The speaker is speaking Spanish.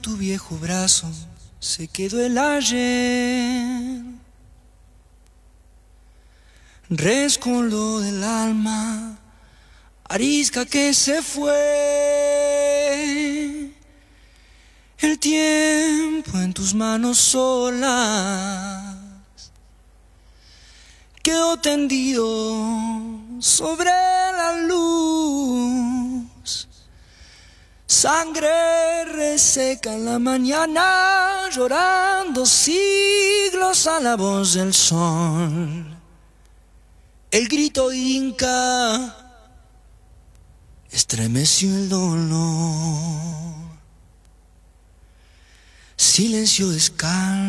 Tu viejo brazo se quedó el ayer, rescoldo del alma, arisca que se fue. El tiempo en tus manos solas quedó tendido sobre la luz. Sangre reseca en la mañana, llorando siglos a la voz del sol. El grito inca estremeció el dolor. Silencio descalzo.